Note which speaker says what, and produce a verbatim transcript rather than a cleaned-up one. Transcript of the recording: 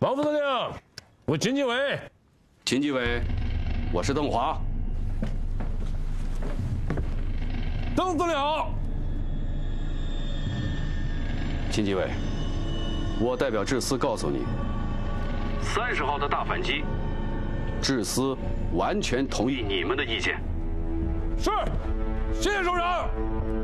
Speaker 1: 王副司令，我秦继伟。
Speaker 2: 秦继伟，我是邓华。
Speaker 1: 邓司令好。
Speaker 2: 秦继伟，我代表智司告诉你，三十号的大反击，智司完全同意你们的意见。
Speaker 1: 是，谢谢首长。